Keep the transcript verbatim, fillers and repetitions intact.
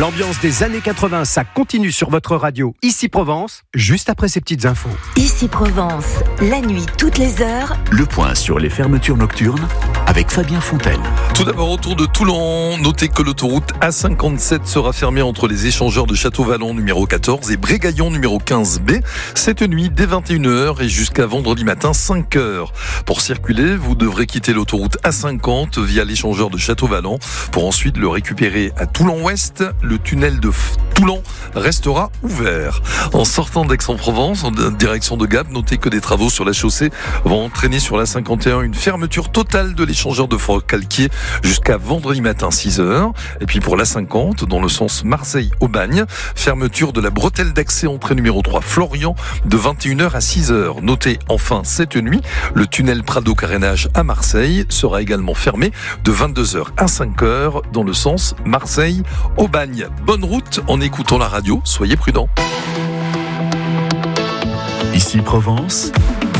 L'ambiance des années quatre-vingts, ça continue sur votre radio. Ici Provence, juste après ces petites infos. Ici Provence, la nuit toutes les heures. Le point sur les fermetures nocturnes avec Fabien Fontaine. Tout d'abord autour de Toulon, notez que l'autoroute A cinquante-sept sera fermée entre les échangeurs de Château-Vallon numéro quatorze et Brégaillon numéro quinze B cette nuit dès vingt et une heures et jusqu'à vendredi matin cinq heures. Pour circuler, vous devrez quitter l'autoroute A cinquante via l'échangeur de Château-Vallon pour ensuite le récupérer à Toulon-Ouest. Le tunnel de Toulon restera ouvert. En sortant d'Aix-en-Provence, en direction de Gap, notez que des travaux sur la chaussée vont entraîner sur la cinquante et un une fermeture totale de l'échangeur de Fort-Calquier jusqu'à vendredi matin six heures. Et puis pour l'A cinquante, dans le sens Marseille-Aubagne, fermeture de la bretelle d'accès entrée numéro trois Florian de vingt et une heures à six heures. Notez enfin cette nuit, le tunnel Prado-Carénage à Marseille sera également fermé de vingt-deux heures à cinq heures dans le sens Marseille-Aubagne. Bonne route en écoutant la radio, soyez prudents. Ici Provence,